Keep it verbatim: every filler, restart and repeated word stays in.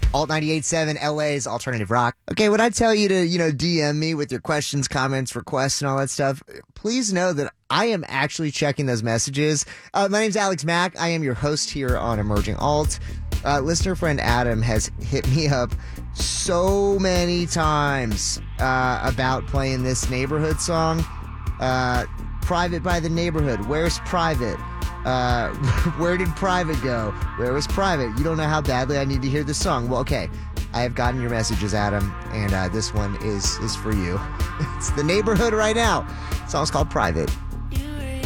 Alt ninety-eight point seven, L A's Alternative Rock. Okay, when I tell you to, you know, D M me with your questions, comments, requests, and all that stuff, please know that I am actually checking those messages. Uh, my name's Alex Mack. I am your host here on Emerging Alt. Uh, listener friend Adam has hit me up so many times uh, about playing this Neighborhood song. Uh, Private by the Neighborhood. Where's Private? Uh, where did Private go? Where was Private? You don't know how badly I need to hear this song. Well, okay. I have gotten your messages, Adam, and uh, this one is, is for you. It's the Neighborhood right now. The song's called Private.